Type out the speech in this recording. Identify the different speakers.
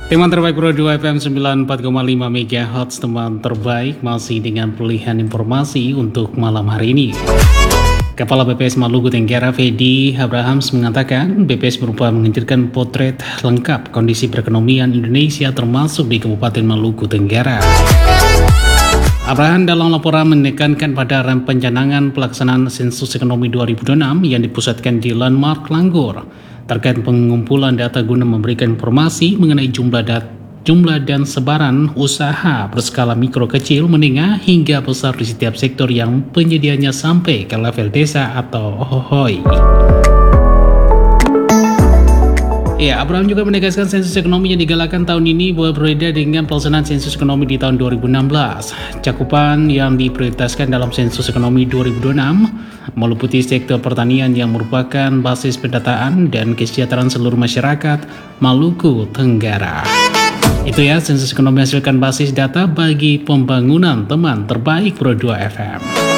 Speaker 1: Teman terbaik Pro 2 FM 94,5 MHz, teman terbaik masih dengan pilihan informasi untuk malam hari ini. Kepala BPS Maluku Tenggara Fedi Abrahams mengatakan BPS berupa menghadirkan potret lengkap kondisi perekonomian Indonesia termasuk di Kabupaten Maluku Tenggara. Abraham dalam laporan menekankan pada rencangan pelaksanaan sensus ekonomi 2026 yang dipusatkan di Landmark Langgor terkait pengumpulan data guna memberikan informasi mengenai jumlah dan sebaran usaha berskala mikro, kecil, menengah hingga besar di setiap sektor yang penyediaannya sampai ke level desa atau OHOI. Ya, Abraham juga menegaskan sensus ekonomi yang digalakkan tahun ini berbeda dengan pelaksanaan sensus ekonomi di tahun 2016. Cakupan yang diprioritaskan dalam sensus ekonomi 2026 meliputi sektor pertanian yang merupakan basis pendataan dan kesejahteraan seluruh masyarakat Maluku Tenggara. Itu ya, sensus ekonomi hasilkan basis data bagi pembangunan teman terbaik Pro 2 FM.